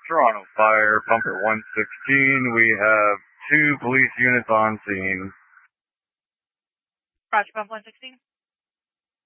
Toronto Fire, Pumper 116. We have 2 police units on scene. Roger, Pump 116.